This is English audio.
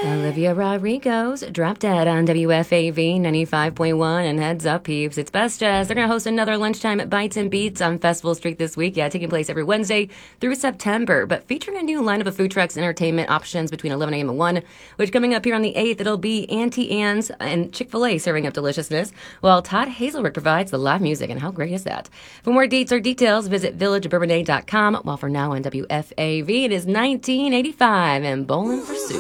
Olivia Rodrigo's Drop Dead on WFAV 95.1. And heads up, peeps, it's Best Jazz. They're going to host another lunchtime at Bites and Beats on Festival Street this week. Yeah, taking place every Wednesday through September, but featuring a new lineup of food trucks and entertainment options between 11 a.m. and 1, which coming up here on the 8th, it'll be Auntie Anne's and Chick-fil-A serving up deliciousness, while Todd Hazelrick provides the live music. And how great is that? For more dates or details, visit villagebourbonnais.com. While for now on WFAV, it is 1985 and Bowling for Soup.